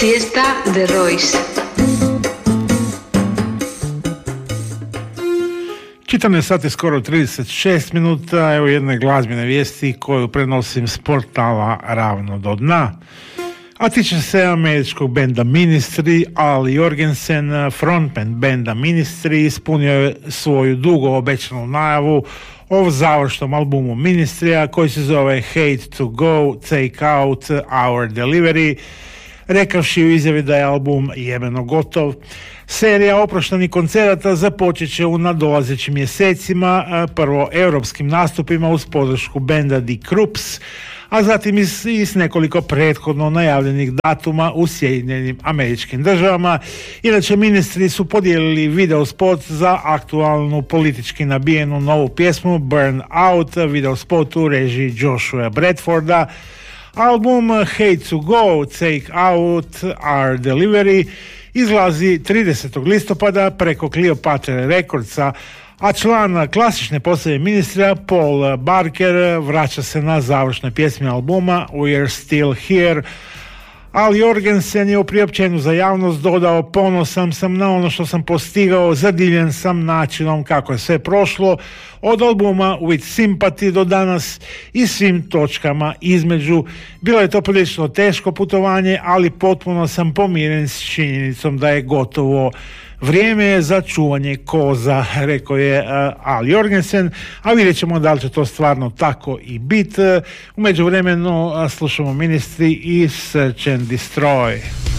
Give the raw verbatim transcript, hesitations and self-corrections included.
Fiesta de Royce. četrnaest sati skoro trideset šest minuta, evo jedne glazbene vijesti koju prenosim s portala Ravno do dna. A tiče se američkog benda Ministry. Al Jorgensen, frontman benda Ministry, ispunio je svoju dugo obećanu najavu o završnom albumu Ministrya koji se zove Hate to Go, Take Out Our Delivery, rekavši u izjavi da je album jebeno gotov. Serija oproštenih koncerata započet će u nadolazećim mjesecima, prvo europskim nastupima uz podršku benda The Krups, a zatim i s, i s nekoliko prethodno najavljenih datuma u Sjedinjenim Američkim Državama. Inače, Ministri su podijelili video spot za aktualnu politički nabijenu novu pjesmu Burn Out, video spot u režiji Joshua Bradforda. Album Hate to Go, Take Out Our Delivery izlazi tridesetog listopada preko Cleopatra Recordsa, a član klasične postave Ministrya Paul Barker vraća se na završnoj pjesmi albuma We're Still Here. Al Jorgensen je u priopćenju za javnost dodao: ponosan sam na ono što sam postigao, zadivljen sam načinom kako je sve prošlo od albuma With Sympathy do danas i svim točkama između. Bilo je to prilično teško putovanje, ali potpuno sam pomiren s činjenicom da je gotovo. Vrijeme je za čuvanje koza, rekao je uh, Al Jorgensen, a vidjet ćemo da li će to stvarno tako i biti. U međuvremenu uh, slušamo Ministry i Search and Destroy.